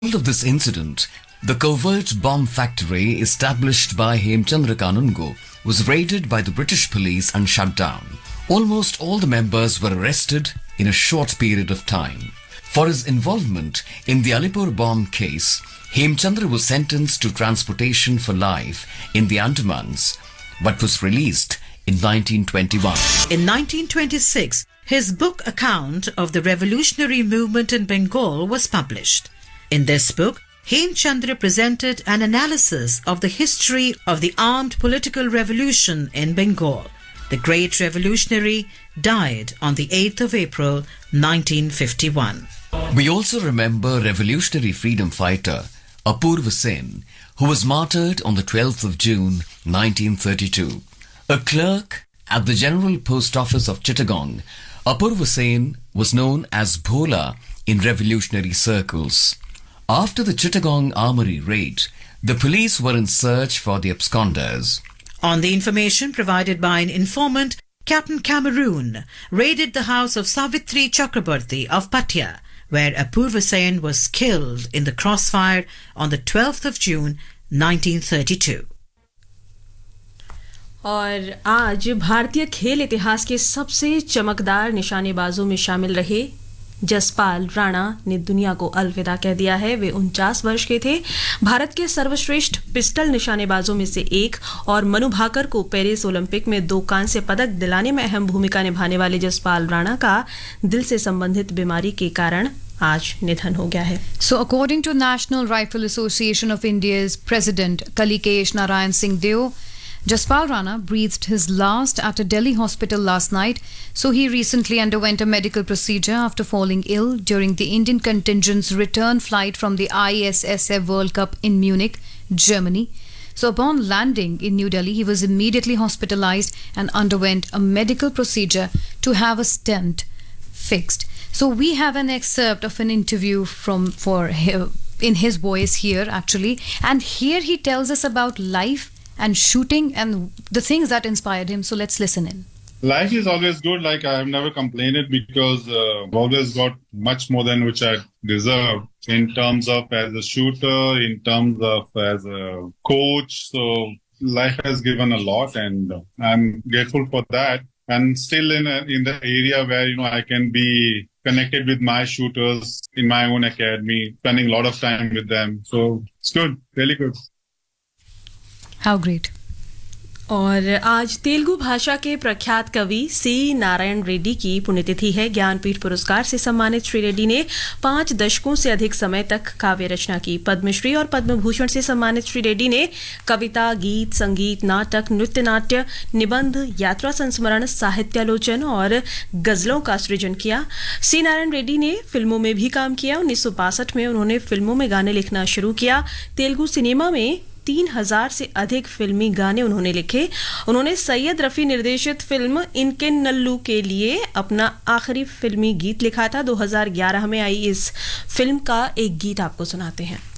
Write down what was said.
Of this incident, the covert bomb factory established by Hemchandra Kanungo was raided by the British police and shut down. Almost all the members were arrested in a short period of time. For his involvement in the Alipur bomb case, Hemchandra was sentenced to transportation for life in the Andamans, but was released in 1921. In 1926, his book account of the revolutionary movement in Bengal was published. In this book, Hemchandra presented an analysis of the history of the armed political revolution in Bengal. The great revolutionary died on the 8th of April, 1951. We also remember revolutionary freedom fighter Apurva Sen, who was martyred on the 12th of June, 1932. A clerk at the General Post Office of Chittagong, Apurva Sen was known as Bhola in revolutionary circles. After the Chittagong Armory raid, the police were in search for the absconders. On the information provided by an informant, Captain Cameroon raided the house of Savitri Chakrabarti of Patia, where Apurva Sen was killed in the crossfire on the 12th of June, 1932. और आज भारतीय खेल इतिहास के सबसे चमकदार निशानेबाजों में शामिल रहे जसपाल राणा ने दुनिया को अलविदा कह दिया है। वे 49 वर्ष के थे। भारत के सर्वश्रेष्ठ पिस्टल निशानेबाजों में से एक और मनु भाकर को पेरिस ओलंपिक में 2 कांस्य पदक दिलाने में अहम भूमिका निभाने वाले जसपाल राणा का दिल से संबंधित बीमारी के कारण आज निधन हो गया है। So according to National Rifle Association of India's president Kalikesh Narayan Singh Deo, Jaspal Rana breathed his last at a Delhi hospital last night, so he recently underwent a medical procedure after falling ill during the Indian contingent's return flight from the ISSF World Cup in Munich, Germany. So upon landing in New Delhi, he was immediately hospitalized and underwent a medical procedure to have a stent fixed. So we have an excerpt of an interview in his voice here actually, and here he tells us about life and shooting and the things that inspired him. So let's listen in. Life is always good. Like I've never complained because I've always got much more than which I deserve in terms of as a shooter, in terms of as a coach. So life has given a lot and I'm grateful for that. And still in the area where, I can be connected with my shooters in my own academy, spending a lot of time with them. So it's good, really good. How great. और आज तेलुगु भाषा के प्रख्यात कवि सी नारायण रेड्डी की पुण्यतिथि है। ज्ञानपीठ पुरस्कार से सम्मानित श्री रेड्डी ने 5 दशकों से अधिक समय तक काव्य रचना की। पद्मश्री और पद्म भूषण से सम्मानित श्री रेड्डी ने कविता, गीत, संगीत, नाटक, नृत्य नाट्य, निबंध, यात्रा संस्मरण, साहित्यालोचन और गजलों का सृजन किया। सी नारायण रेड्डी ने फिल्मों में भी काम किया। 1962 में उन्होंने फिल्मों में गाने लिखना शुरू किया। तेलुगु सिनेमा में 3000 से अधिक फिल्मी गाने उन्होंने लिखे। उन्होंने सैयद रफी निर्देशित फिल्म इनके नल्लू के लिए अपना आखिरी फिल्मी गीत लिखा था। 2011 में आई इस फिल्म का एक गीत आपको सुनाते हैं।